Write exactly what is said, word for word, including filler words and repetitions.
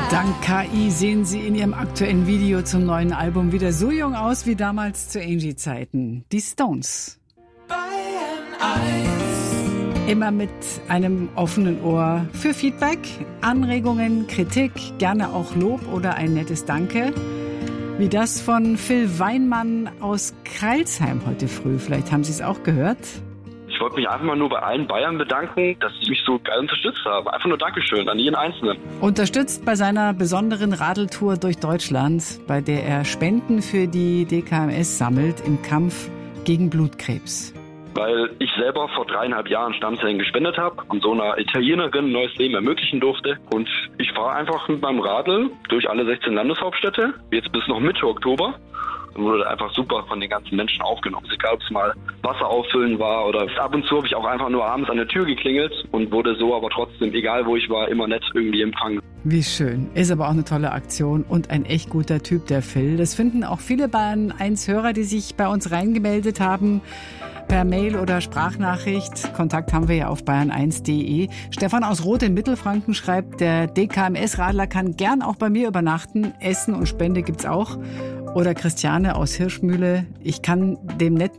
Dank K I sehen sie in ihrem aktuellen Video zum neuen Album wieder so jung aus wie damals zu Angie-Zeiten. Die Stones. Immer mit einem offenen Ohr für Feedback, Anregungen, Kritik, gerne auch Lob oder ein nettes Danke. Wie das von Phil Weinmann aus Crailsheim heute früh. Vielleicht haben Sie es auch gehört. Ich wollte mich einfach mal nur bei allen Bayern bedanken, dass sie mich so geil unterstützt haben. Einfach nur Dankeschön an jeden Einzelnen. Unterstützt bei seiner besonderen Radeltour durch Deutschland, bei der er Spenden für die D K M S sammelt im Kampf gegen Blutkrebs. Weil ich selber vor dreieinhalb Jahren Stammzellen gespendet habe und so einer Italienerin ein neues Leben ermöglichen durfte. Und ich fahre einfach mit meinem Radl durch alle sechzehn Landeshauptstädte, jetzt bis noch Mitte Oktober. Und wurde einfach super von den ganzen Menschen aufgenommen. Egal, ob es mal Wasser auffüllen war oder ab und zu habe ich auch einfach nur abends an der Tür geklingelt und wurde so aber trotzdem, egal wo ich war, immer nett irgendwie empfangen. Wie schön. Ist aber auch eine tolle Aktion und ein echt guter Typ, der Phil. Das finden auch viele Bayern eins Hörer, die sich bei uns reingemeldet haben. Per Mail oder Sprachnachricht. Kontakt haben wir ja auf bayern eins punkt de. Stefan aus Roth in Mittelfranken schreibt, der D K M S-Radler kann gern auch bei mir übernachten. Essen und Spende gibt's auch. Oder Christiane aus Hirschmühle. Ich kann dem netten